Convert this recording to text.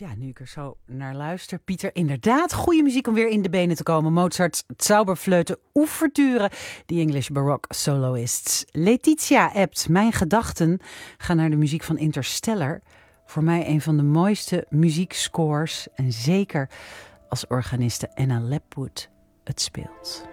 Ja, nu ik er zo naar luister, Pieter, inderdaad goede muziek om weer in de benen te komen. Mozart's Zauberflöte Ouverture, The English Baroque Soloists. Letitia appt, mijn gedachten gaan naar de muziek van Interstellar. Voor mij een van de mooiste muziekscores en zeker als organiste Anna Lapwood het speelt.